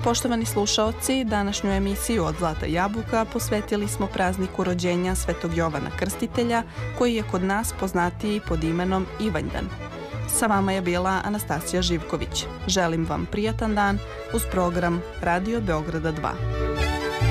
Poštovani slušaoci, današnju emisiju Od Zlata jabuka posvetili smo prazniku rođenja Svetog Jovana Krstitelja, koji je kod nas poznatiji pod imenom Ivanjdan. Sa vama je bila Anastasija Živković. Želim vam prijatan dan uz program Radio Beograda 2.